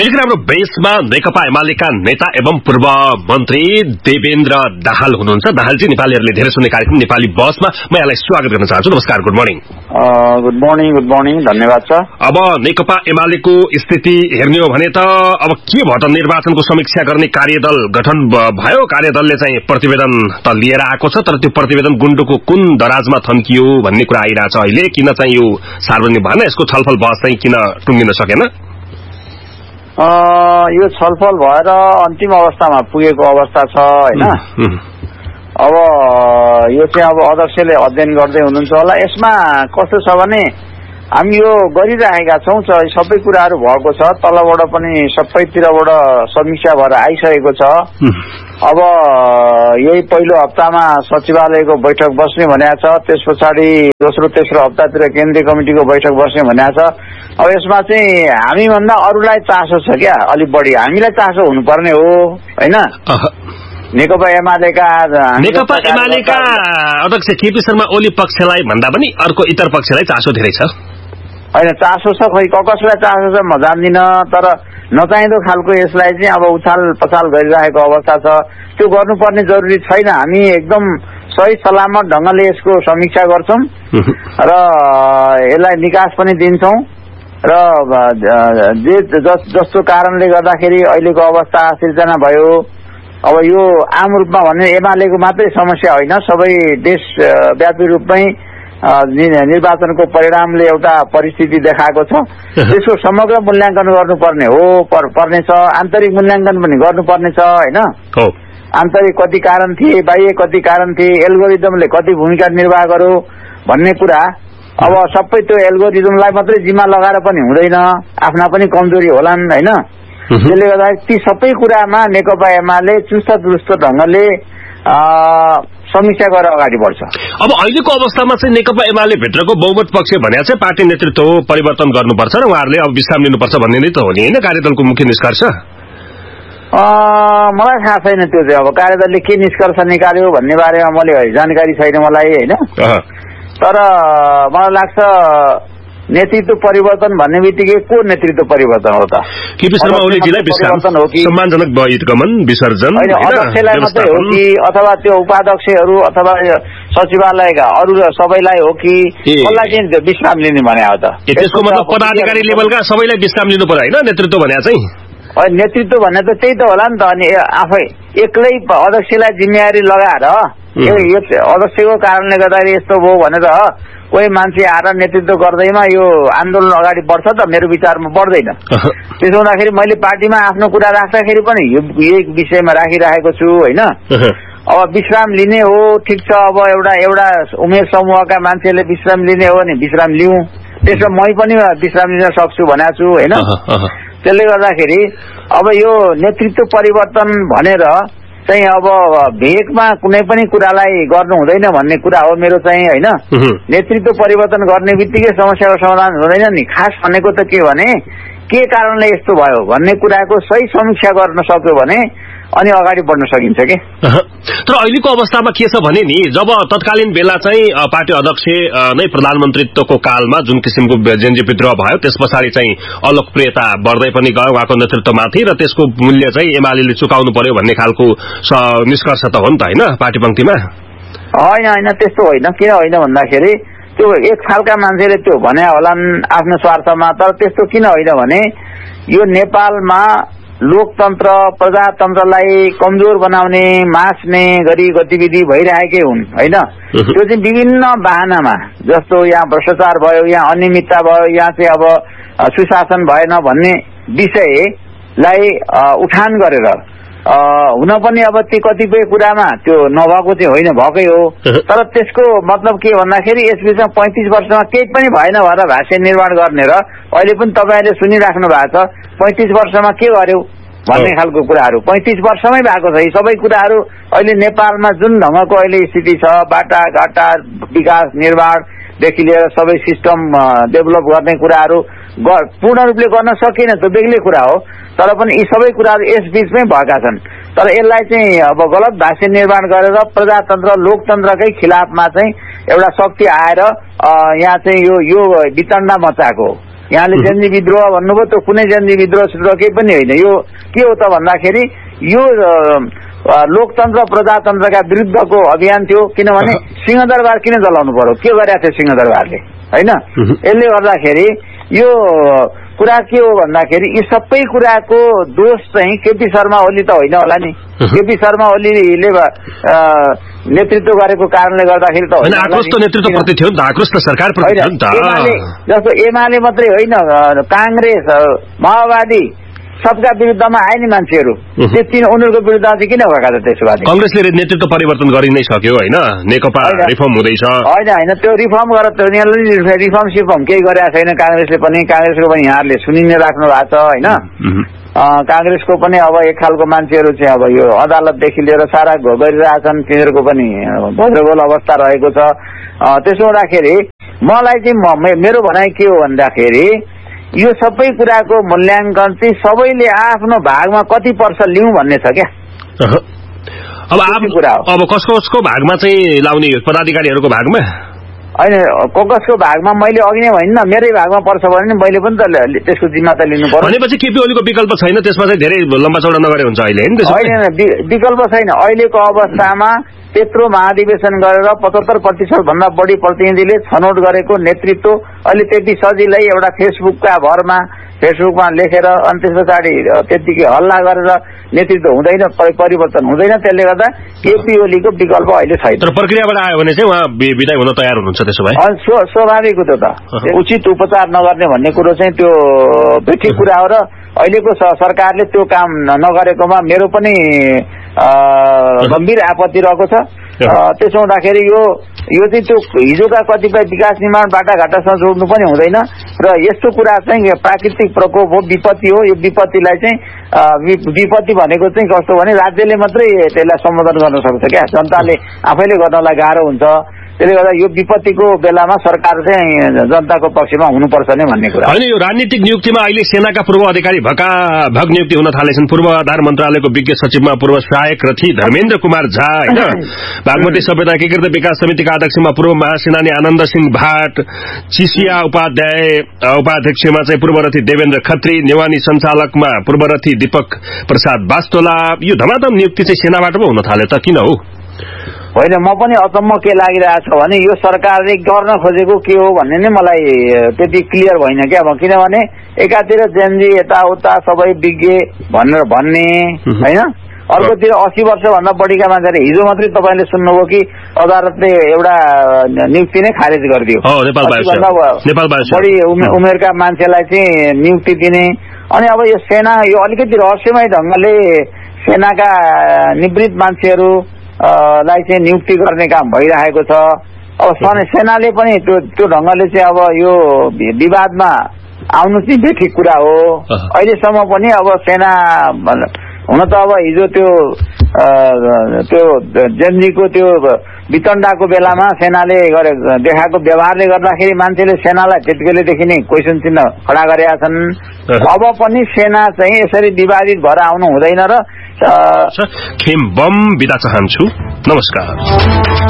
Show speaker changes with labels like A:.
A: यतिखेर हाम्रो बेसमा नेकपा एमालेका नेता एवं पूर्व मन्त्री देवेन्द्र दाहाल हुनुहुन्छ। दाहालजी, नेपालीहरूले धेरै सुन्ने कार्यक्रम नेपाली बसमा म यहाँलाई स्वागत गर्न चाहन्छु। नमस्कार, गुड मर्निङ।
B: गुड मर्निङ, धन्यवाद छ।
A: अब नेकपा एमालेको स्थिति हेर्ने हो भने त अब के भयो त, निर्वाचनको समीक्षा गर्ने कार्यदल गठन भयो। कार्यदलले चाहिँ प्रतिवेदन त लिएर आएको छ, तर त्यो प्रतिवेदन गुण्डोको कुन दराजमा थन्कियो भन्ने कुरा आइरहेछ अहिले। किन चाहिँ यो सार्वजनिक भएन, यसको छलफल बहस चाहिँ किन टुङ्गिन सकेन?
B: यो छलफल भएर अन्तिम अवस्थामा पुगेको अवस्था छ हैन। अब यो चाहिँ अब अध्यक्षले अध्ययन गर्दै हुनुहुन्छ होला। यसमा कस्तो छ भने हामी यो गरिरहेका छौं, सबै कुराहरू भएको छ, तलबाट पनि सबैतिरबाट समीक्षा भएर आइसकेको छ। अब यही पहिलो हप्तामा सचिवालयको बैठक बस्ने भनेको छ, त्यस पछाडि दोस्रो तेस्रो हप्तातिर केन्द्रीय कमिटिको बैठक बस्ने भनेको छ। अब यसमा चाहिँ हामी भन्दा अरूलाई चासो छ क्या, अलि बढी हामीलाई चासो हुनुपर्ने हो हैन। नेकपा एमालेका
A: अध्यक्ष केपी शर्मा ओली पक्षलाई भन्दा पनि अर्को इतर पक्षलाई चासो धेरै छ
B: हैन। चासो छ, खै कसलाई चासो छ म जान्दिन, तर नचाहिँदो खालको यसलाई चाहिँ अब उछाल पछाल गरिरहेको अवस्था छ। त्यो गर्नुपर्ने जरुरी छैन। हामी एकदम सही सलामत ढंगले यसको समीक्षा गर्छौं र यसलाई निकास पनि दिन्छौं र जस्तो कारणले गर्दाखेरि अहिलेको अवस्था सिर्जना भयो। अब यो आम रूपमा भने एमालेको मात्रै समस्या होइन, सबै देशव्यापी रूपमै निर्वाचनको परिणामले एउटा परिस्थिति देखाएको छ। त्यसको समग्र मूल्याङ्कन गर्नुपर्ने हो, पर्नेछ। आन्तरिक मूल्याङ्कन पनि गर्नुपर्ने छ हैन। आन्तरिक कति कारण थिए, बाह्य कति कारण थिए, एल्गोरिदमले कति भूमिका निर्वाह गर्यो भन्ने कुरा। अब सबै त्यो एल्गोरिदमलाई मात्रै जिम्मा लगाएर पनि हुँदैन, आफ्ना पनि कमजोरी होलान् हैन। त्यसले गर्दा ती सबै कुरामा नेकपा एमाले चुस्त दुरुस्त ढंगले समीक्षा गरेर अगाडि बढ्छ।
A: अब अहिलेको अवस्थामा चाहिँ नेकपा एमाले भित्रको बहुमत पक्ष भने चाहिँ पार्टी नेतृत्व परिवर्तन गर्नुपर्छ र उहाँहरूले अब विश्राम लिनुपर्छ भन्ने नै त हो नि हैन, कार्यदलको मुख्य निष्कर्ष।
B: मलाई थाहा छैन त्यो चाहिँ, अब कार्यदलले के निष्कर्ष निकाल्यो भन्ने बारेमा मैले जानकारी छैन मलाई हैन। तर मलाई लाग्छ नेतृत्व परिवर्तन भन्ने बित्तिकै को नेतृत्व परिवर्तन हो त?
A: केपी शर्मा ओलीजीलाई विश्राम हो कि सम्मानजनक बहिर्गमन विसर्जन
B: अध्यक्षलाई मात्रै हो कि अथवा त्यो उपाध्यक्षहरू अथवा सचिवालयका अरू सबैलाई हो कि कसलाई चाहिँ विश्राम लिने भने हो त?
A: त्यसको मतलब पदाधिकारी लेभलका सबैलाई विश्राम लिनु पर्यो हैन नेतृत्व भने चाहिँ?
B: नेतृत्व भन्ने त त्यही त होला नि त। अनि आफै एक्लै अध्यक्षलाई जिम्मेवारी लगाएर यो अध्यक्षको कारणले गर्दाखेरि यस्तो भयो भनेर कोही मान्छे आएर नेतृत्व गर्दैमा यो आन्दोलन अगाडि बढ्छ त? मेरो विचारमा बढ्दैन। त्यसो हुँदाखेरि मैले पार्टीमा आफ्नो कुरा राख्दाखेरि पनि यही विषयमा राखिरहेको छु हैन। अब विश्राम लिने हो, ठिक छ। अब एउटा उमेर समूहका मान्छेले विश्राम लिने हो भने विश्राम लिउँ, त्यसमा मै पनि विश्राम लिन सक्छु भनेको छु हैन। त्यसले गर्दाखेरि अब यो नेतृत्व परिवर्तन भनेर चाहिँ अब भेकमा कुनै पनि कुरालाई गर्नु हुँदैन भन्ने कुरा हो मेरो चाहिँ हैन। नेतृत्व परिवर्तन गर्ने बित्तिकै समस्याको समाधान हुँदैन नि। खास भनेको त के भने के कारणले यस्तो भयो भन्ने कुराको सही समीक्षा गर्न सक्यो भने अनि अगाडि बढ्न सकिन्छ के।
A: तर अहिलेको अवस्थामा के छ भने नि, जब तत्कालीन बेला चाहिँ पार्टी अध्यक्ष नै प्रधानमन्त्रीत्वको कालमा जुन किसिमको जेनजी विद्रोह भयो, त्यस पछाडि चाहिँ अलोकप्रियता बढ्दै पनि गयो उहाँको नेतृत्वमाथि, र त्यसको मूल्य चाहिँ एमालेले चुकाउनु पर्यो भन्ने खालको निष्कर्ष त हो नि त हैन पार्टी पंक्तिमा?
B: होइन, त्यस्तो होइन। किन होइन भन्दाखेरि त्यो एक खालका मान्छेले त्यो भने होलान् आफ्नो स्वार्थमा, तर त्यस्तो किन होइन भने यो नेपालमा लोकतन्त्र प्रजातन्त्रलाई कमजोर बनाउने मास्ने गरी गतिविधि भइरहेकै हुन् हैन। त्यो चाहिँ विभिन्न बहानामा, जस्तो यहाँ भ्रष्टाचार भयो, यहाँ अनियमितता भयो, यहाँ चाहिँ अब सुशासन भएन भन्ने विषयलाई उठान गरेर हुन पनि अब ती कतिपय कुरामा त्यो नभएको चाहिँ होइन, भएकै हो। तर त्यसको मतलब के भन्दाखेरि यसबिचमा 35 वर्षमा केही पनि भएन भनेर भाष्य निर्माण गर्ने र अहिले पनि तपाईहरुले सुनिराख्नु भएको छ 35 वर्षमा के गर्यो भन्ने खालको कुराहरू 35 वर्षमै भएको छ। यी सबै कुराहरू अहिले नेपालमा जुन ढंगको अहिले स्थिति छ, बाटाघाटा विकास निर्माणदेखि लिएर सबै सिस्टम डेभलप गर्ने कुराहरू पूर्ण रूपले गर्न सकिएन, त्यो बेग्लै कुरा हो। तर पनि यी सबै कुराहरू यस बीचमै भएका छन्। तर यसलाई चाहिँ अब गलत भाष्य निर्माण गरेर प्रजातन्त्र लोकतन्त्रकै खिलाफमा चाहिँ एउटा शक्ति आएर यहाँ चाहिँ यो वितण्डा मचाएको, यहाँले जेनजी विद्रोह भन्नुभयो, त्यो कुनै जेनजी विद्रोह केही पनि होइन। यो के हो त भन्दाखेरि यो लोकतन्त्र प्रजातन्त्रका विरुद्धको अभियान थियो। किनभने सिंहदरबार किन जलाउनु पर्यो, के गरेका थियो सिंहदरबारले होइन। यसले गर्दाखेरि यो कुरा के हो भन्दाखेरि यी सबै कुराको दोष चाहिँ केपी शर्मा ओली त होइन होला नि। केपी शर्मा ओलीले नेतृत्व गरेको कारणले गर्दाखेरि त होइन।
A: आक्रोश नेतृत्वप्रति थियो नि त, आक्रोश त सरकारप्रति थियो नि त।
B: जस्तो एमाले मात्रै होइन, कांग्रेस, माओवादी सबका विरुद्धमा आए नि मान्छेहरू। उनीहरूको विरुद्ध चाहिँ किन भएका त त्यसो भए?
A: कंग्रेसले नेतृत्व परिवर्तन गरि नै सक्यो होइन, नेकपा रिफर्म हुँदैछ
B: होइन। त्यो रिफर्म गरेर रिफर्म सिफर्म केही गरेका छैन कांग्रेसले पनि। कांग्रेसको पनि यहाँहरूले सुनिने राख्नु भएको छ होइन। कांग्रेसको पनि अब एक खालको मान्छेहरू चाहिँ अब यो अदालतदेखि लिएर सारा गरिरहेछन्, तिनीहरूको पनि भद्रगोल अवस्था रहेको छ। त्यसो हुँदाखेरि मलाई चाहिँ मेरो भनाइ के हो भन्दाखेरि यो सबै कुराको मूल्याङ्कन चाहिँ सबैले आफ्नो भागमा कति पर्छ लिउँ भन्ने छ क्या।
A: अब कसको भागमा चाहिँ लाउने, पदाधिकारीहरूको भागमा
B: होइन, कसको भागमा। मैले अघि नै भनिन, मेरै भागमा पर्छ भने मैले पनि त त्यसको जिम्मा त लिनु पर्यो।
A: भनेपछि केपी ओलीको विकल्प छैन, त्यसमा चाहिँ धेरै लम्बा चौडा नगरे हुन्छ अहिले
B: होइन। विकल्प छैन अहिलेको अवस्थामा। त्यत्रो महाधिवेशन गरेर 75% भन्दा बढी प्रतिनिधिले छनौट गरेको नेतृत्व अहिले त्यति सजिलै एउटा फेसबुकमा लेखेर अनि त्यस पछाडि त्यतिकै हल्ला गरेर नेतृत्व हुँदैन, परिवर्तन हुँदैन। त्यसले गर्दा केपी ओलीको विकल्प अहिले छैन।
A: तर प्रक्रियाबाट आयो भने चाहिँ उहाँ विदाय हुन तयार हुनुहुन्छ त्यसो भए?
B: स्वाभाविक हो त्यो त। उचित उपचार नगर्ने भन्ने कुरो चाहिँ त्यो बेठिक कुरा हो र अहिलेको सरकारले त्यो काम नगरेकोमा मेरो पनि गम्भीर आपत्ति रहेको छ। त्यसो हुँदाखेरि यो चाहिँ त्यो हिजोका कतिपय विकास निर्माण बाटाघाटासँग जोड्नु पनि हुँदैन र यस्तो कुरा चाहिँ प्राकृतिक प्रकोप हो, विपत्ति हो। यो विपत्तिलाई चाहिँ विपत्ति भनेको चाहिँ कस्तो भने राज्यले मात्रै त्यसलाई सम्बोधन गर्न सक्छ क्या, जनताले आफैले गर्नलाई गाह्रो हुन्छ। त्यसले गर्दा यो विपत्तिको बेलामा सरकार चाहिँ जनताको पक्षमा हुनुपर्छ नै भन्ने कुरा
A: होइन। यो राजनीतिक नियुक्तिमा अहिले सेनाका पूर्व अधिकारी भग नियुक्ति हुन थालेछन्। पूर्वाधार मन्त्रालयको विज्ञ सचिवमा पूर्व सहायक रथी धर्मेन्द्र कुमार झा होइन, बागमती सभ्यता एकीकृत विकास समितिका अध्यक्षमा पूर्व महासेनानी आनन्द सिंह भाट, चिसिया उपाध्यक्षमा चाहिँ पूर्व रथी देवेन्द्र खत्री, नेवानी सञ्चालकमा पूर्व रथी दीपक प्रसाद वास्तोला। यो धमाधम नियुक्ति चाहिँ सेनाबाट पो हुन थाल्यो त, किन हो?
B: होइन, म पनि अचम्म के लागिरहेछ भने यो सरकारले गर्न खोजेको के हो भन्ने नै मलाई त्यति क्लियर भएन क्या। किनभने एकातिर जेनजी यताउता सबै विज्ञ भनेर भन्ने होइन, अर्कोतिर 80 वर्षभन्दा बढीका मान्छेले हिजो मात्रै तपाईँले सुन्नुभयो कि अदालतले एउटा नियुक्ति नै खारेज गरिदियो। बढी उमेरका मान्छेलाई चाहिँ नियुक्ति दिने। अनि अब यो सेना यो अलिकति रहस्यमय ढङ्गले सेनाका निवृत्त मान्छेहरू लाई चाहिँ नियुक्ति गर्ने काम भइरहेको छ। अब सेनाले पनि त्यो ढङ्गले चाहिँ अब यो विवादमा आउनु चाहिँ बेठिक कुरा हो। अहिलेसम्म पनि अब सेना हुन त अब हिजो त्यो जेनजीको त्यो वितण्डाको बेलामा सेनाले देखाएको व्यवहारले गर्दाखेरि मान्छेले सेनालाई त्यतिकैदेखि नै क्वेसन चिन्ह खडा गरेका छन्। अब पनि सेना चाहिँ यसरी विवादित भएर आउनु हुँदैन र
A: खेम बम बिदा चाहन्छु। नमस्कार।